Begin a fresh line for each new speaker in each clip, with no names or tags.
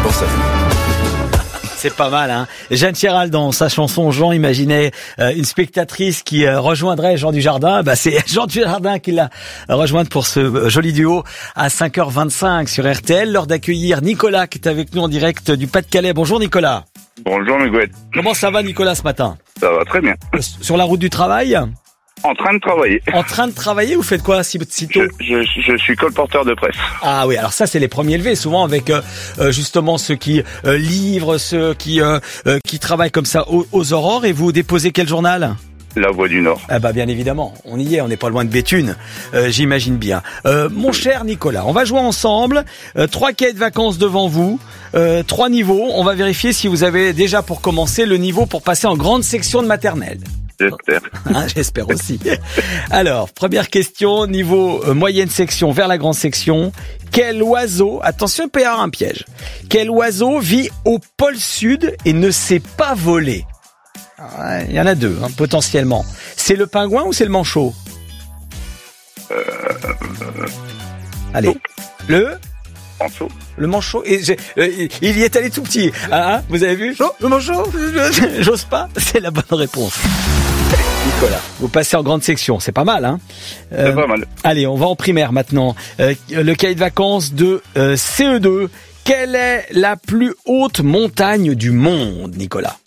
pour ça.
C'est pas mal, hein. Jeanne Chéral, dans sa chanson, Jean imaginait une spectatrice qui rejoindrait Jean Dujardin. C'est Jean Dujardin qui l'a rejointe pour ce joli duo à 5h25 sur RTL. L'heure d'accueillir Nicolas qui est avec nous en direct du Pas-de-Calais. Bonjour Nicolas.
Bonjour Miguel.
Comment ça va Nicolas ce matin?
Ça va très bien.
Sur la route du travail?
En train de travailler.
En train de travailler, vous faites quoi si tôt?
Je suis colporteur de presse.
Ah oui, alors ça c'est les premiers levés, souvent avec justement ceux qui livrent, ceux qui travaillent comme ça aux aurores. Et vous déposez quel journal?
La Voix du Nord.
Ah bien évidemment, on y est, on n'est pas loin de Béthune, j'imagine bien. Mon cher Nicolas, on va jouer ensemble, 3 cahiers de vacances devant vous, 3 niveaux. On va vérifier si vous avez déjà pour commencer le niveau pour passer en grande section de maternelle.
J'espère.
J'espère aussi. Alors, première question, niveau moyenne section vers la grande section. Quel oiseau, attention, il peut y avoir un piège. Quel oiseau vit au pôle sud et ne sait pas voler? Il y en a deux, potentiellement. C'est le pingouin ou c'est le manchot? Allez. Le
Manchot.
Le manchot. Il y est allé tout petit. Vous avez vu? Le manchot. J'ose pas. C'est la bonne réponse. Nicolas, vous passez en grande section, c'est pas mal, hein?
C'est pas mal.
Allez, on va en primaire maintenant. Le cahier de vacances de CE2. Quelle est la plus haute montagne du monde, Nicolas?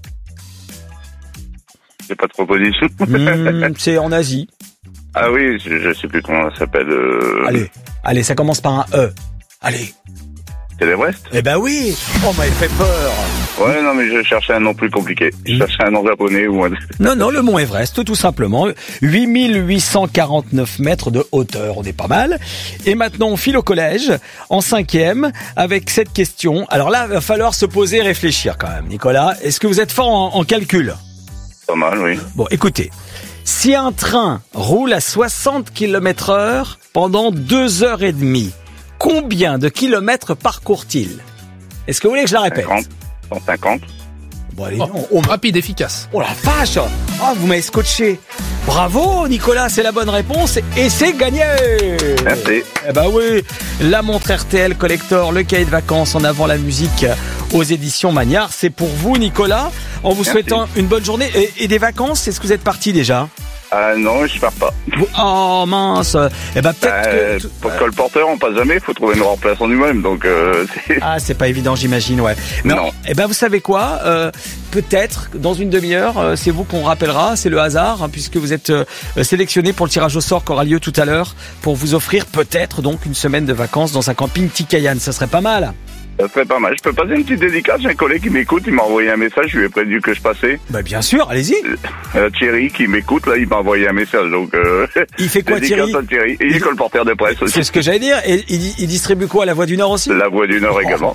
J'ai pas de proposition.
C'est en Asie.
Ah oui, je sais plus comment ça s'appelle.
Allez, ça commence par un E. Allez.
C'est l'Everest?
Eh ben oui. Oh, m'avait fait peur.
Ouais, non, mais je cherchais un nom plus compliqué. Je cherchais un nom japonais ou un...
Non, le mont Everest, tout simplement. 8849 mètres de hauteur, on est pas mal. Et maintenant, on file au collège, en 5e, avec cette question. Alors là, il va falloir se poser et réfléchir quand même, Nicolas. Est-ce que vous êtes fort en calcul?
Pas mal, oui.
Bon, écoutez. Si un train roule à 60 km/h pendant 2h30, combien de kilomètres parcourt-il? Est-ce que vous voulez que je la répète?
150.
Bon, allez,
rapide, efficace.
Oh la vache! Vous m'avez scotché. Bravo, Nicolas, c'est la bonne réponse et c'est gagné!
Merci.
Eh ben oui, la montre RTL Collector, le cahier de vacances en avant la musique aux éditions Magnard. C'est pour vous, Nicolas, en vous souhaitant une bonne journée et des vacances. Est-ce que vous êtes parti déjà?
Non, je pars pas.
Oh mince. Eh ben peut-être
pour colporteur, on passe jamais. Il faut trouver une remplaçant du même. Donc
c'est pas évident, j'imagine, ouais.
Non.
Eh ben vous savez quoi? Peut-être dans une demi-heure, c'est vous qu'on rappellera. C'est le hasard, puisque vous êtes sélectionné pour le tirage au sort qui aura lieu tout à l'heure pour vous offrir peut-être donc une semaine de vacances dans un camping Tikayan. Ça serait pas mal.
Ça serait pas mal. Je peux passer une petite dédicace. J'ai un collègue qui m'écoute. Il m'a envoyé un message. Je lui ai prévenu que je passais.
Bah bien sûr, allez-y.
Thierry qui m'écoute là, il m'a envoyé un message. Donc
il fait quoi Thierry?
Thierry. Il est colporteur de presse aussi.
C'est ce que j'allais dire. Et il distribue quoi, La Voix du Nord aussi?
La Voix du Nord également.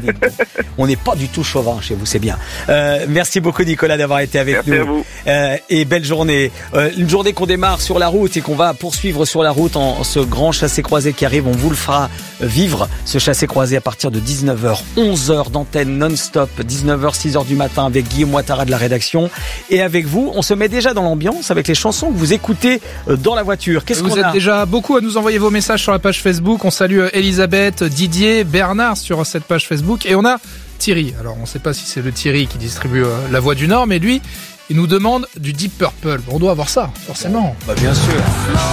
On n'est pas du tout chauvin chez vous, c'est bien. Merci beaucoup Nicolas d'avoir été avec nous.
Merci à vous.
Et belle journée. Une journée qu'on démarre sur la route et qu'on va poursuivre sur la route en ce grand chassé-croisé qui arrive. On vous le fera vivre, ce chassé-croisé, à partir de 19h, 11h d'antenne non-stop, 19h, 6h du matin avec Guillaume Ouattara de la rédaction. Et avec vous, on se met déjà dans l'ambiance avec les chansons que vous écoutez dans la voiture. Qu'est-ce qu'on a?
Vous êtes déjà beaucoup à nous envoyer vos messages sur la page Facebook. On salue Elisabeth, Didier, Bernard sur cette page Facebook. Et on a Thierry. Alors, on ne sait pas si c'est le Thierry qui distribue La Voix du Nord, mais lui, il nous demande du Deep Purple. On doit avoir ça, forcément.
Bah bien sûr.